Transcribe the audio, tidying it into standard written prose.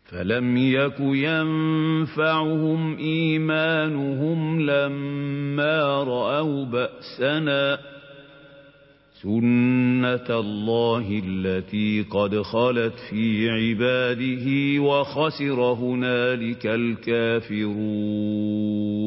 فلم يك ينفعهم إيمانهم لما رأوا بأسنا سنة الله التي قد خلت في عباده وخسر هنالك الكافرون.